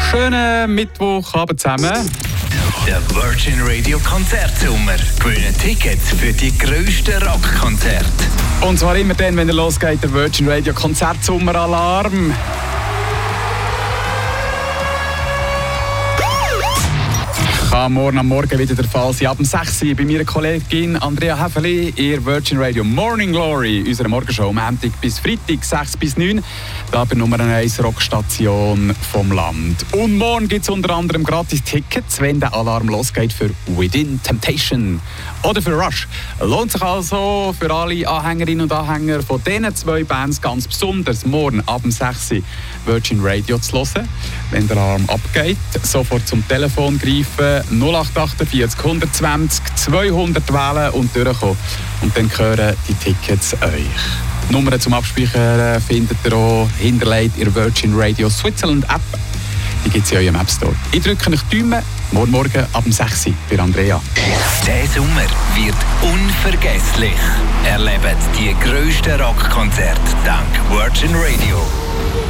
Schönen Mittwochabend zusammen. Der Virgin Radio Konzertsommer. Gewinnen Tickets für die grössten Rockkonzerte. Und zwar immer dann, wenn er losgeht, der Virgin Radio Konzertsommer-Alarm. Kann morgen am Morgen wieder der Fall sein. Ab 6 Uhr bei meiner Kollegin Andrea Häfeli, ihr Virgin Radio Morning Glory, unserer Morgenshow, Montag bis Freitag, 6 bis 9, da bei Nummer 1 Rockstation vom Land. Und morgen gibt es unter anderem gratis Tickets, wenn der Alarm losgeht für Within Temptation oder für Rush. Lohnt sich also für alle Anhängerinnen und Anhänger von diesen zwei Bands ganz besonders, morgen ab 6 Uhr Virgin Radio zu hören. Wenn der Alarm abgeht, sofort zum Telefon greifen, 0848 120 200 wählen und durchkommen. Und dann gehören die Tickets euch. Die Nummern zum Abspeichern findet ihr auch hinterlegt in der Virgin Radio Switzerland App. Die gibt es in eurem App Store. Ich drücke euch die Daumen. Morgen ab 6 Uhr bei Andrea. Der Sommer wird unvergesslich. Erlebt die grössten Rockkonzerte dank Virgin Radio.